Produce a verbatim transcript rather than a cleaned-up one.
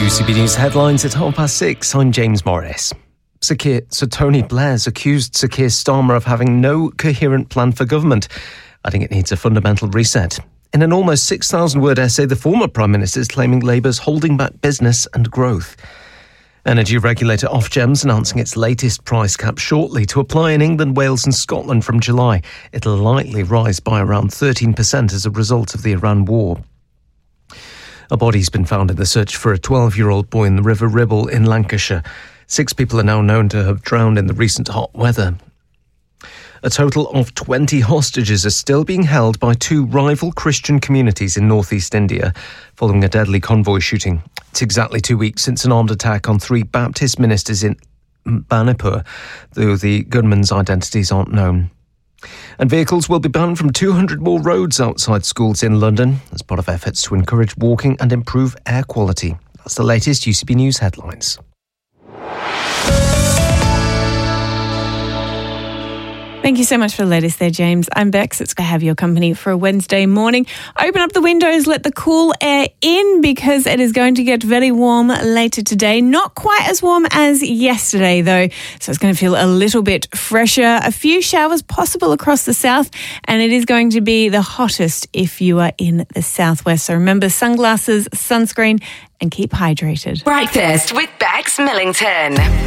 U C B News headlines at half past six. I'm James Morris. Sir, Keir, Sir Tony Blair's accused Sir Keir Starmer of having no coherent plan for government, adding it needs a fundamental reset. In an almost six thousand word essay, the former Prime Minister is claiming Labour's holding back business and growth. Energy regulator Ofgem's announcing its latest price cap shortly to apply in England, Wales and Scotland from July. It'll likely rise by around thirteen percent as a result of the Iran war. A body's been found in the search for a twelve-year-old boy in the River Ribble in Lancashire. Six people are now known to have drowned in the recent hot weather. A total of twenty hostages are still being held by two rival Christian communities in northeast India following a deadly convoy shooting. It's exactly two weeks since an armed attack on three Baptist ministers in Banipur, though the gunmen's identities aren't known. And vehicles will be banned from two hundred more roads outside schools in London as part of efforts to encourage walking and improve air quality. That's the latest U C B News headlines. Thank you so much for the latest there, James. I'm Bex. It's good to have your company for a Wednesday morning. Open up the windows, let the cool air in because it is going to get very warm later today. Not quite as warm as yesterday, though, so it's going to feel a little bit fresher. A few showers possible across the south, and it is going to be the hottest if you are in the southwest. So remember, sunglasses, sunscreen, and keep hydrated. Breakfast with Bex Millington.